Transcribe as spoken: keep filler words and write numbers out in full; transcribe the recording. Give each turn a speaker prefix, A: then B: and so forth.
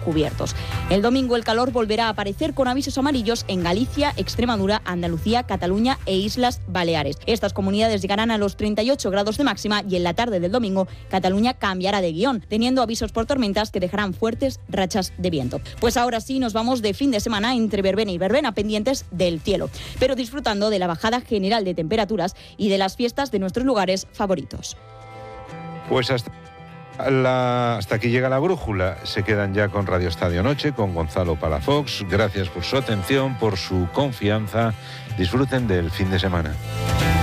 A: cubiertos. El domingo el calor volverá a aparecer con avisos amarillos en Galicia, Extremadura, Andalucía, Cataluña e Islas Baleares. Estas comunidades llegarán a los treinta y ocho grados de máxima y en la tarde del domingo Cataluña cambiará de guión, teniendo avisos por tormentas que dejarán fuertes rachas de viento. Pues ahora sí nos vamos de fin de semana entre verbena y verbena, pendientes del cielo, pero disfrutando de la bajada general de temperaturas y de las fiestas de nuestros lugares favoritos.
B: Pues hasta, la, hasta aquí llega la brújula. Se quedan ya con Radio Estadio Noche, con Gonzalo Palafox. Gracias por su atención, por su confianza. Disfruten del fin de semana.